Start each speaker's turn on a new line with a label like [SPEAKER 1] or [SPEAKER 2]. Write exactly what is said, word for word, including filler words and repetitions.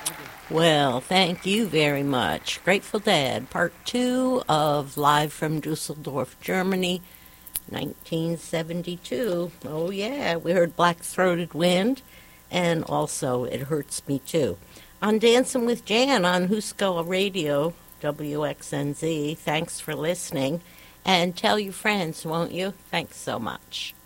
[SPEAKER 1] Well, thank you very much. Grateful Dead, part two of Live from Dusseldorf, Germany, nineteen seventy-two. Oh, yeah, we heard Black Throated Wind, and also It Hurts Me Too. On Dancing with Jan on Huska Radio, W X N Z. Thanks for listening. And tell your friends, won't you? Thanks so much.